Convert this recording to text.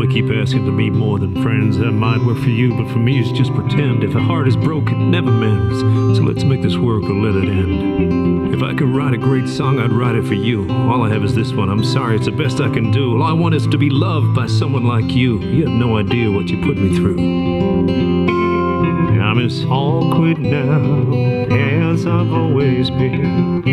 we keep asking to be more than friends. That might work for you, but for me it's just pretend. If a heart is broken, it never mends. So let's make this work or let it end. If I could write a great song, I'd write it for you. All I have is this one. I'm sorry, it's the best I can do. All I want is to be loved by someone like you. You have no idea what you put me through. I'm as awkward now as I've always been.